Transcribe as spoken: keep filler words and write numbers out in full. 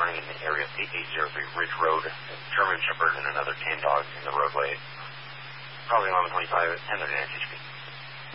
running in the area of eight eight zero three Ridge Road, German Shepherd and another tan dog in the roadway. Probably eleven twenty-five at ten thirty-nine H P.